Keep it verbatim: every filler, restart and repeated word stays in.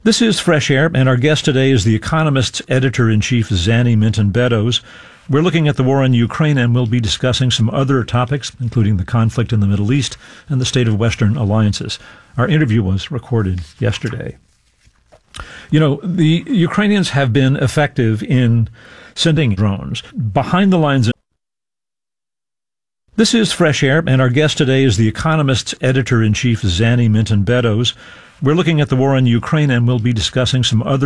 This is Fresh Air, and our guest today is The Economist's editor-in-chief, Zanny Minton Beddoes. We're looking at the war in Ukraine, and we'll be discussing some other topics, including the conflict in the Middle East and the state of Western alliances. Our interview was recorded yesterday. You know, the Ukrainians have been effective in sending drones behind the lines. This is Fresh Air, and our guest today is The Economist's editor-in-chief, Zanny Minton Beddoes. We're looking at the war in Ukraine, and we'll be discussing some other